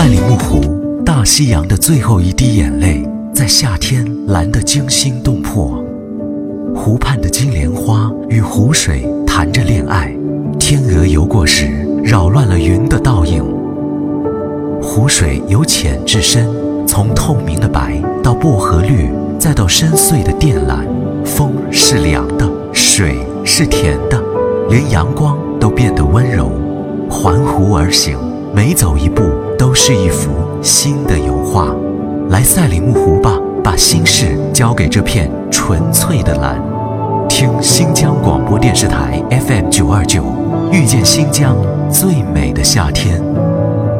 赛里木湖，大西洋的最后一滴眼泪，在夏天蓝得惊心动魄。湖畔的金莲花与湖水谈着恋爱，天鹅游过时，扰乱了云的倒影。湖水由浅至深，从透明的白到薄荷绿，再到深邃的靛蓝。风是凉的，水是甜的，连阳光都变得温柔。环湖而行，每走一步都是一幅新的油画。来赛里木湖吧，把心事交给这片纯粹的蓝。听新疆广播电视台 FM 929，遇见新疆最美的夏天。